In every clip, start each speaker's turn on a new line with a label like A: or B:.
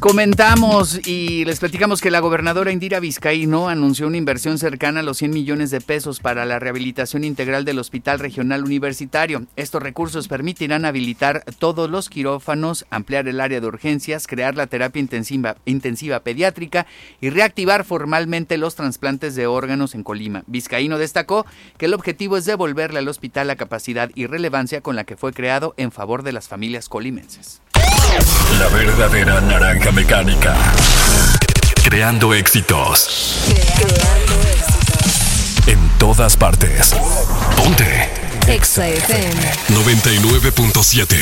A: comentamos y les platicamos que la gobernadora Indira Vizcaíno anunció una inversión cercana a los 100 millones de pesos para la rehabilitación integral del Hospital Regional Universitario. Estos recursos permitirán habilitar todos los quirófanos, ampliar el área de urgencias, crear la terapia intensiva pediátrica y reactivar formalmente los trasplantes de órganos en Colima. Vizcaíno destacó que el objetivo es devolverle al hospital la capacidad y relevancia con la que fue creado en favor de las familias colimenses.
B: La verdadera naranja mecánica. Creando éxitos. En todas partes. Ponte.
C: Exa FM
B: 99.7.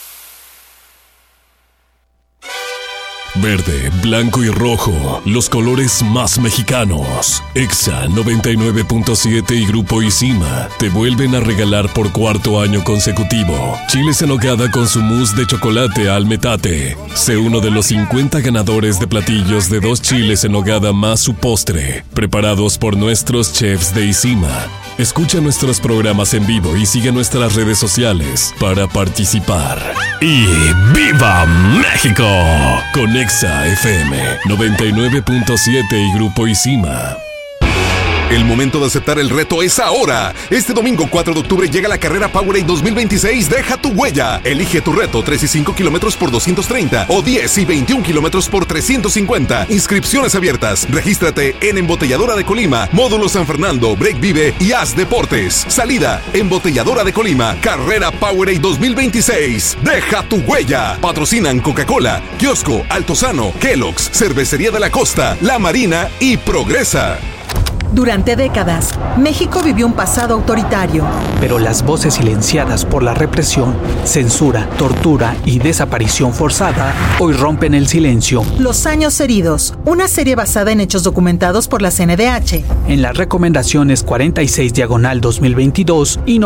B: Verde, blanco y rojo, los colores más mexicanos. Exa 99.7 y Grupo Isima te vuelven a regalar por cuarto año consecutivo chiles en nogada con su mousse de chocolate al metate. Sé uno de los 50 ganadores de platillos de 2 chiles en nogada más su postre, preparados por nuestros chefs de Isima. Escucha nuestros programas en vivo y sigue nuestras redes sociales para participar. ¡Y ¡viva México! Con Exa FM 99.7 y Grupo Isima.
D: El momento de aceptar el reto es ahora. Este domingo 4 de octubre llega la carrera Powerade 2026 Deja tu huella. Elige tu reto 3 y 5 kilómetros por 230 o 10 y 21 kilómetros por 350. Inscripciones abiertas. Regístrate en Embotelladora de Colima, Módulo San Fernando, Break Vive y Haz Deportes. Salida, Embotelladora de Colima, Carrera Powerade 2026. Deja tu huella. Patrocinan Coca-Cola, Kiosco, Altozano, Kellogg's, Cervecería de la Costa, La Marina y Progresa.
E: Durante décadas, México vivió un pasado autoritario.
F: Pero las voces silenciadas por la represión, censura, tortura y desaparición forzada hoy rompen el silencio.
E: Los años heridos, una serie basada en hechos documentados por la CNDH.
F: En las recomendaciones 46/2022 y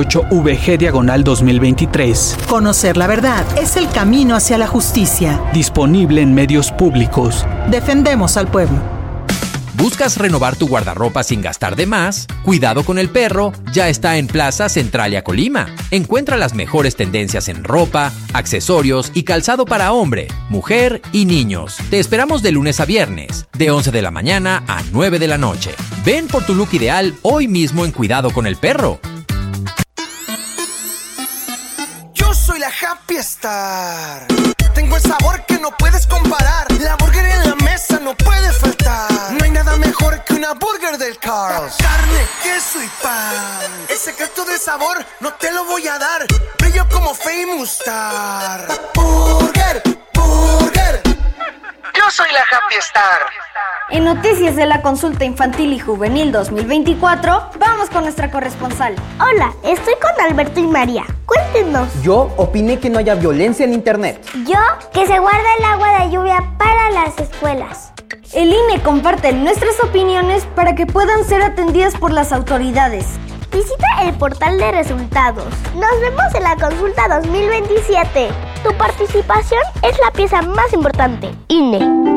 F: 98/VG/2023.
E: Conocer la verdad es el camino hacia la justicia.
F: Disponible en medios públicos.
E: Defendemos al pueblo.
G: ¿Buscas renovar tu guardarropa sin gastar de más? Cuidado con el perro ya está en Plaza Centralia Colima. Encuentra las mejores tendencias en ropa, accesorios y calzado para hombre, mujer y niños. Te esperamos de lunes a viernes, de 11 de la mañana a 9 de la noche. Ven por tu look ideal hoy mismo en Cuidado con el Perro.
H: Yo soy la Happy Star. Tengo el sabor que no puedes comparar. La burger en la mesa no puede faltar. No hay nada mejor que una burger del Carl's. Carne, queso y pan. El secreto de sabor no te lo voy a dar. Brillo como Famous Star. Burger, burger. Yo soy la Happy Star.
I: En noticias de la consulta infantil y juvenil 2024, vamos con nuestra corresponsal.
J: Hola, estoy con Alberto y María. Cuéntenos.
K: Yo opiné que no haya violencia en internet.
J: Yo, que se guarda el agua de lluvia para las escuelas.
I: El INE comparte nuestras opiniones para que puedan ser atendidas por las autoridades.
J: Visita el portal de resultados. Nos vemos en la consulta 2027. Tu participación es la pieza más importante. INE.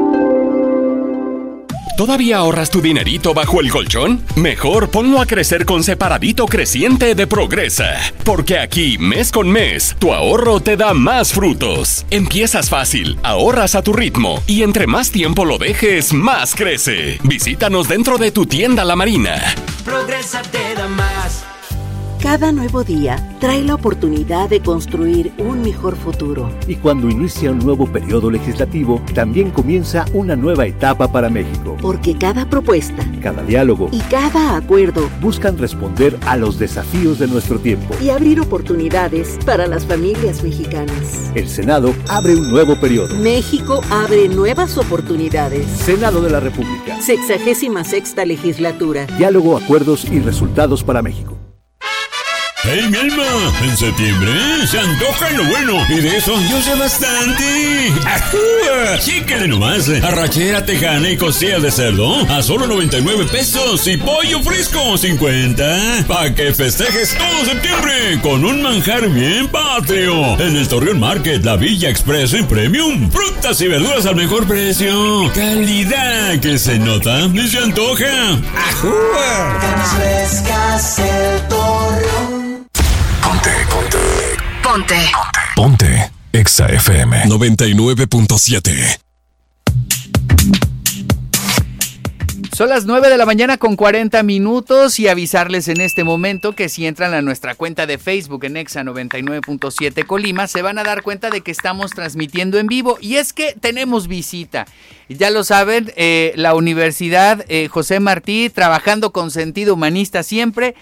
B: ¿Todavía ahorras tu dinerito bajo el colchón? Mejor ponlo a crecer con Separadito Creciente de Progresa. Porque aquí, mes con mes, tu ahorro te da más frutos. Empiezas fácil, ahorras a tu ritmo y entre más tiempo lo dejes, más crece. Visítanos dentro de tu tienda La Marina.
L: Progresa te da más.
M: Cada nuevo día trae la oportunidad de construir un mejor futuro.
N: Y cuando inicia un nuevo periodo legislativo, también comienza una nueva etapa para México.
M: Porque cada propuesta,
N: cada diálogo
M: y cada acuerdo
N: buscan responder a los desafíos de nuestro tiempo
M: y abrir oportunidades para las familias mexicanas.
N: El Senado abre un nuevo periodo.
M: México abre nuevas oportunidades.
N: Senado de la República.
M: 66ª legislatura.
N: Diálogo, acuerdos y resultados para México.
O: ¡Hey, mi alma! En septiembre se antoja lo bueno y de eso yo sé bastante. ¡Ajúa! Chíquele nomás. Arrachera tejana y costilla de cerdo a solo 99 pesos y pollo fresco 50. Pa' que festejes todo septiembre con un manjar bien patrio. En el Torreón Market, la Villa Expreso y Premium. Frutas y verduras al mejor precio. Calidad que se nota y se antoja. ¡Ajúa!
L: Carnes frescas el Torreón.
B: Ponte. Exa FM 99.7.
A: Son las 9 de la mañana con 40 minutos y avisarles en este momento que si entran a nuestra cuenta de Facebook en Exa 99.7 Colima, se van a dar cuenta de que estamos transmitiendo en vivo y es que tenemos visita. Ya lo saben, la Universidad José Martí, trabajando con sentido humanista siempre,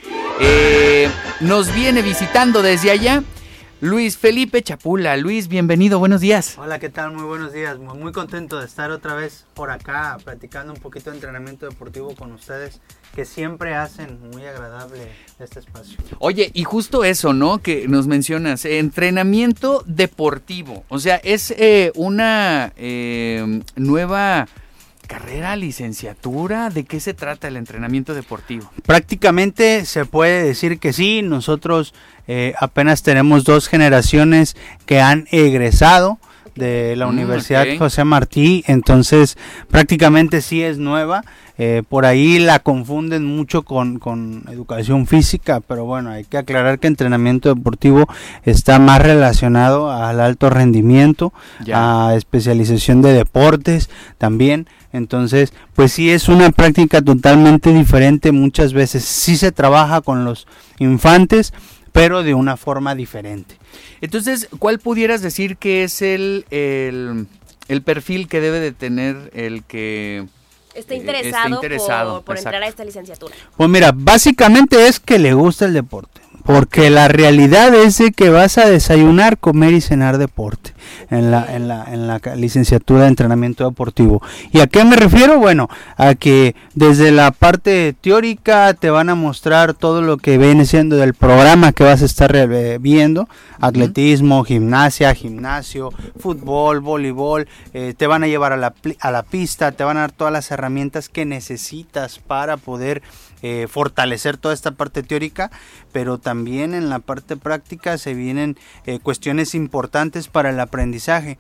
A: nos viene visitando desde allá. Luis Felipe Chapula. Luis, bienvenido, buenos días.
C: Hola, ¿qué tal? Muy buenos días. Muy contento de estar otra vez por acá platicando un poquito de entrenamiento deportivo con ustedes, que siempre hacen muy agradable este espacio.
A: Oye, y justo eso, ¿no? Que nos mencionas, entrenamiento deportivo. O sea, es una nueva carrera, licenciatura. ¿De qué se trata el entrenamiento deportivo?
C: Prácticamente se puede decir que sí. Nosotros apenas tenemos 2 generaciones que han egresado de la Universidad José Martí, entonces prácticamente sí es nueva. Por ahí la confunden mucho con educación física, pero bueno, hay que aclarar que entrenamiento deportivo está más relacionado al alto rendimiento, a especialización de deportes también. Entonces, pues sí es una práctica totalmente diferente. Muchas veces sí se trabaja con los infantes, pero de una forma diferente.
A: Entonces, ¿cuál pudieras decir que es el perfil que debe de tener el que
P: esté interesado por entrar a esta licenciatura?
C: Pues mira, básicamente es que le gusta el deporte. Porque la realidad es de que vas a desayunar, comer y cenar deporte en la licenciatura de entrenamiento deportivo. ¿Y a qué me refiero? Bueno, a que desde la parte teórica te van a mostrar todo lo que viene siendo del programa que vas a estar viendo, atletismo, gimnasia, gimnasio, fútbol, voleibol, te van a llevar a la pista, te van a dar todas las herramientas que necesitas para poder fortalecer toda esta parte teórica, pero también en la parte práctica se vienen cuestiones importantes para el aprendizaje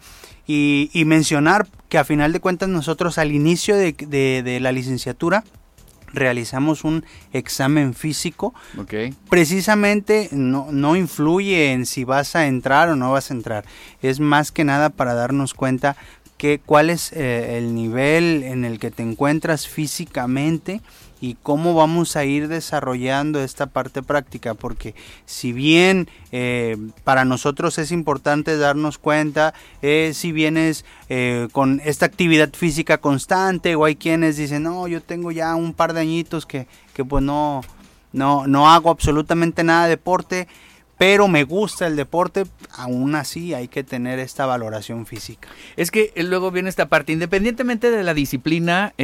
C: y mencionar que a final de cuentas nosotros al inicio de la licenciatura realizamos un examen físico. Precisamente no influye en si vas a entrar o no vas a entrar, es más que nada para darnos cuenta cuál es el nivel en el que te encuentras físicamente y cómo vamos a ir desarrollando esta parte práctica, porque si bien para nosotros es importante darnos cuenta si vienes con esta actividad física constante, o hay quienes dicen, no, yo tengo ya un par de añitos que pues no hago absolutamente nada de deporte, pero me gusta el deporte, aún así hay que tener esta valoración física.
A: Es que luego viene esta parte, independientemente de la disciplina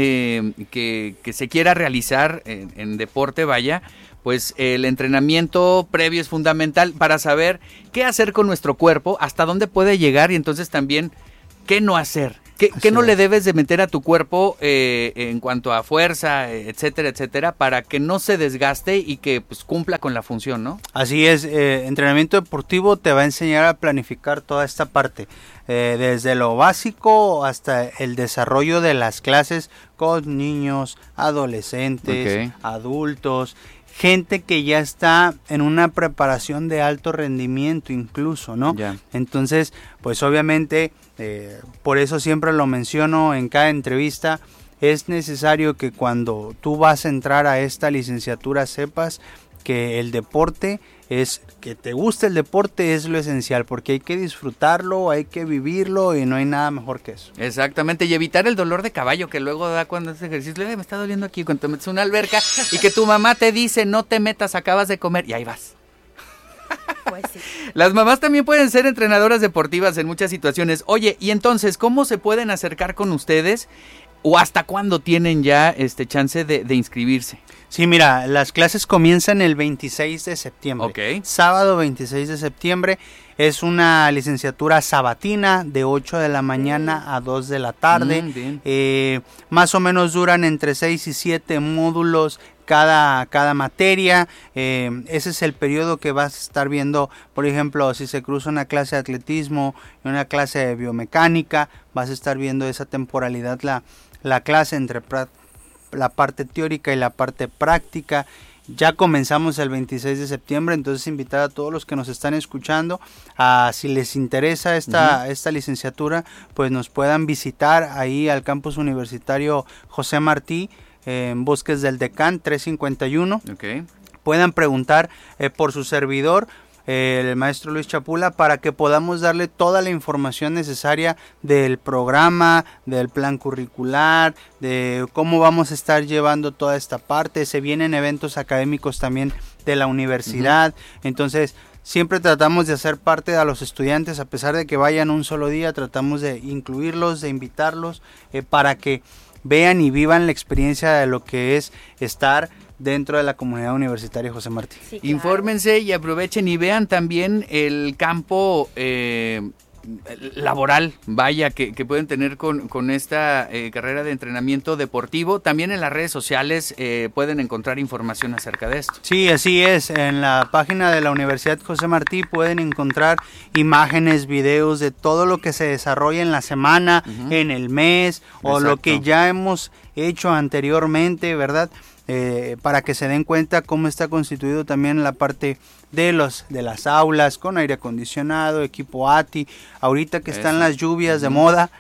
A: que se quiera realizar en deporte, vaya, pues el entrenamiento previo es fundamental para saber qué hacer con nuestro cuerpo, hasta dónde puede llegar y entonces también qué no hacer. ¿Qué no le debes de meter a tu cuerpo en cuanto a fuerza, etcétera, etcétera, para que no se desgaste y que pues cumpla con la función, ¿no?
C: Así es, entrenamiento deportivo te va a enseñar a planificar toda esta parte, desde lo básico hasta el desarrollo de las clases con niños, adolescentes, adultos, gente que ya está en una preparación de alto rendimiento incluso, ¿no? Entonces, pues obviamente, por eso siempre lo menciono en cada entrevista, es necesario que cuando tú vas a entrar a esta licenciatura sepas que el deporte que te guste el deporte es lo esencial, porque hay que disfrutarlo, hay que vivirlo y no hay nada mejor que eso.
A: Exactamente, y evitar el dolor de caballo que luego da cuando haces ejercicio. Me está doliendo aquí cuando te metes en una alberca y que tu mamá te dice no te metas, acabas de comer y ahí vas.
P: Pues sí.
A: Las mamás también pueden ser entrenadoras deportivas en muchas situaciones. Oye, y entonces, ¿cómo se pueden acercar con ustedes? ¿O hasta cuándo tienen ya chance de inscribirse?
C: Sí, mira, las clases comienzan el 26 de septiembre. Sábado 26 de septiembre. Es una licenciatura sabatina de 8 de la mañana a 2 de la tarde. Más o menos duran entre 6 y 7 módulos cada materia. Ese es el periodo que vas a estar viendo. Por ejemplo, si se cruza una clase de atletismo y una clase de biomecánica, vas a estar viendo esa temporalidad, la clase entre la parte teórica y la parte práctica. Ya comenzamos el 26 de septiembre, entonces invitar a todos los que nos están escuchando a, si les interesa esta licenciatura, pues nos puedan visitar ahí al campus universitario José Martí, en Bosques del Decán 351.
A: Okay.
C: Puedan preguntar por su servidor, el maestro Luis Chapula, para que podamos darle toda la información necesaria del programa, del plan curricular, de cómo vamos a estar llevando toda esta parte. Se vienen eventos académicos también de la universidad, entonces siempre tratamos de hacer parte a los estudiantes, a pesar de que vayan un solo día, tratamos de incluirlos, de invitarlos, para que vean y vivan la experiencia de lo que es estar dentro de la comunidad universitaria José Martí.
A: Sí, claro. Infórmense y aprovechen y vean también el campo laboral, vaya, que pueden tener con esta carrera de entrenamiento deportivo. También en las redes sociales pueden encontrar información acerca de esto.
C: Sí, así es. En la página de la Universidad José Martí pueden encontrar imágenes, videos de todo lo que se desarrolla en la semana, en el mes, o lo que ya hemos hecho anteriormente, ¿verdad? Para que se den cuenta cómo está constituido también la parte de las aulas, con aire acondicionado, equipo ATI. Ahorita que están las lluvias de moda,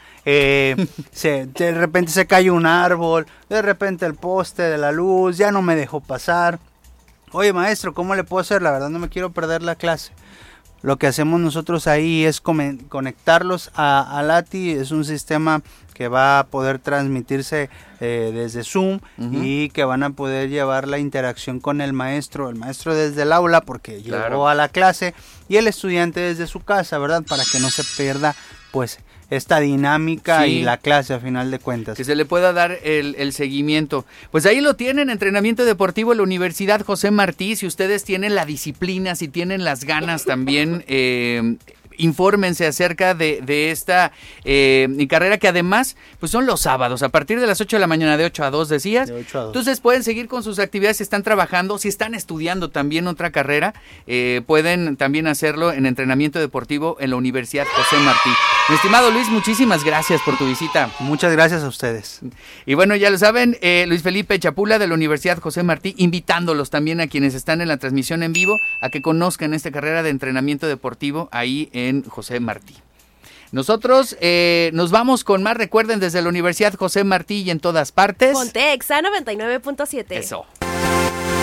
C: de repente se cae un árbol, de repente el poste de la luz ya no me dejó pasar. Oye, maestro, ¿cómo le puedo hacer? La verdad no me quiero perder la clase. Lo que hacemos nosotros ahí es conectarlos al ATI. Es un sistema que va a poder transmitirse desde Zoom, y que van a poder llevar la interacción con el maestro desde el aula, porque llegó a la clase, y el estudiante desde su casa, ¿verdad? Para que no se pierda pues esta dinámica y la clase a final de cuentas.
A: Que se le pueda dar el seguimiento. Pues ahí lo tienen, entrenamiento deportivo en la Universidad José Martí. Si ustedes tienen la disciplina, si tienen las ganas también, infórmense acerca de esta carrera, que además pues son los sábados a partir de las 8 de la mañana, de 8 a 2 decías.
C: De 8 a 2.
A: Entonces pueden seguir con sus actividades si están trabajando, si están estudiando también otra carrera, pueden también hacerlo en entrenamiento deportivo en la Universidad José Martí. Mi estimado Luis, muchísimas gracias por tu visita.
C: Muchas gracias a ustedes.
A: Y bueno, ya lo saben, Luis Felipe Chapula de la Universidad José Martí, invitándolos también a quienes están en la transmisión en vivo a que conozcan esta carrera de entrenamiento deportivo ahí en José Martí. Nosotros nos vamos con más. Recuerden, desde la Universidad José Martí y en todas partes.
P: Ponte Exa 99.7.
A: Eso.